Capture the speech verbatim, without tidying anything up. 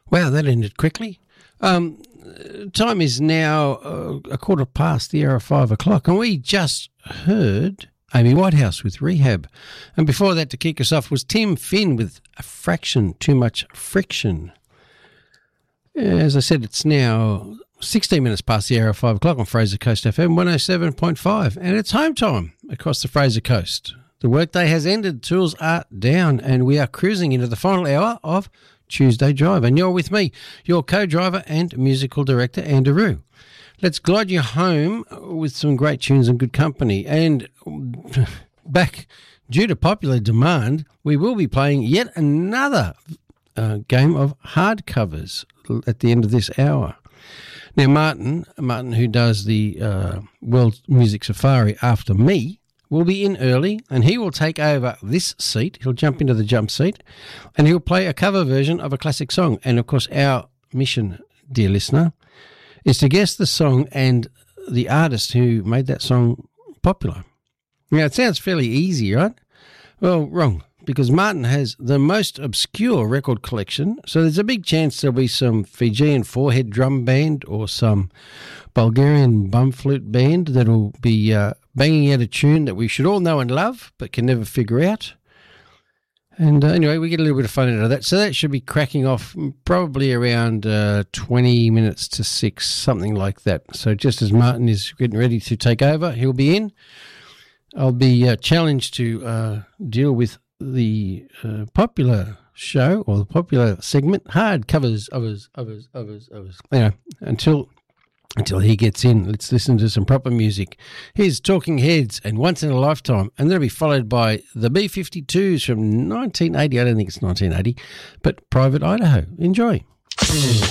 Wow, that ended quickly. Um, time is now uh, a quarter past the hour of five o'clock, and we just heard Amy Whitehouse with Rehab. And before that, to kick us off, was Tim Finn with A Fraction Too Much Friction. As I said, it's now sixteen minutes past the hour of five o'clock on Fraser Coast F M one oh seven point five, and it's home time across the Fraser Coast. The workday has ended, tools are down, and we are cruising into the final hour of Tuesday Drive. And you're with me, your co-driver and musical director, Andrew. Let's glide you home with some great tunes and good company. And back, due to popular demand, we will be playing yet another uh, game of hard covers at the end of this hour. Now, Martin, Martin, who does the uh, World Music Safari after me, will be in early, and he will take over this seat. He'll jump into the jump seat, and he'll play a cover version of a classic song. And, of course, our mission, dear listener, is to guess the song and the artist who made that song popular. Now, it sounds fairly easy, right? Well, wrong, because Martin has the most obscure record collection, so there's a big chance there'll be some Fijian four-head drum band or some Bulgarian bum flute band that'll be uh, banging out a tune that we should all know and love but can never figure out. And uh, anyway, we get a little bit of fun out of that. So that should be cracking off probably around uh, twenty minutes to six, something like that. So just as Martin is getting ready to take over, he'll be in. I'll be uh, challenged to uh, deal with the uh, popular show or the popular segment, hard covers, others, others, others, others. Anyway, until... Until he gets in, let's listen to some proper music. Here's Talking Heads and Once in a Lifetime, and that'll be followed by the B fifty-twos from nineteen eighty. I don't think it's nineteen eighty, but Private Idaho. Enjoy.